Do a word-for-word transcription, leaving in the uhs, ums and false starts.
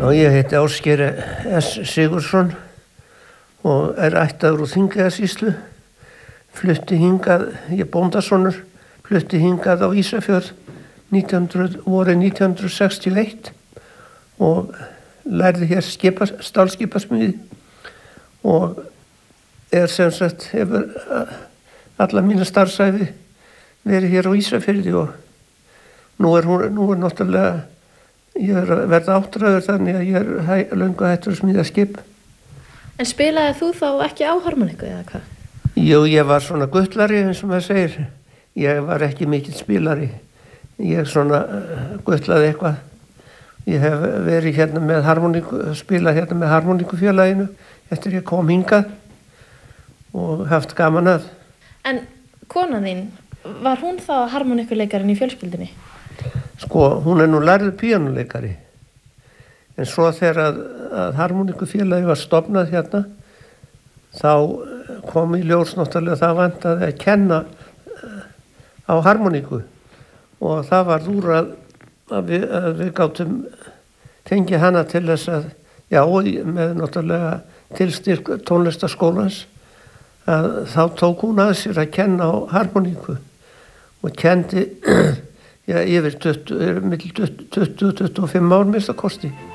Já, ég heiti Ásgeir S. Sigurðsson og er ættaður úr Þingeyjarsýslu. Flutti hingað, ég er bóndasonur, flutti hingað á Ísafjörð vorið nítján hundruð sextíu og eitt og lærði hér skipa, stálskipasmíði og er sem sagt, hefur alla mína starfsævi verið hér á Ísafirði og nú er hún, nú er náttúrulega, ég er að verða áttræður þannig að ég er hæ, löngu hættur að smíða skip. En spilaði þú þá ekki á harmoniku eða hvað? Jú, ég var svona guttlari eins og maður segir. Ég var ekki mikill spilari. Ég svona uh, guttlaði eitthvað. Ég hef verið hérna með harmoniku, spilað hérna með harmonikufélaginu eftir ég kom hingað og haft gaman að. En konan þín, var hún þá harmonikuleikarinn í fjölskyldunni? Sko, hún er nú lærður píanóleikari. En svo þegar að, að harmonikufélagi var stofnað hérna, þá kom í ljós náttúrulega það vantaði að kenna á harmoniku og það var úr að, að, við, að við gátum fengið hana til þess að, já, með náttúrulega tilstyrk tónlistarskólans, að þá tók hún að sér að kenna á harmoniku og kendi já, yfir tuttugu til tuttugu til tuttugu og fimm ár minnsta kosti.